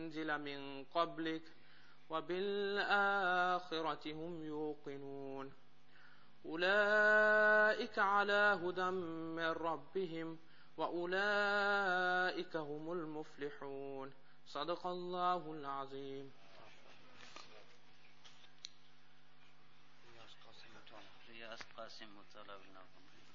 أنزل من قبلك وبالآخرة هم يوقنون أولئك على هدى من ربهم وأولئك هم المفلحون صدق الله العظيم. ریاض قاسم مطالب نکنید.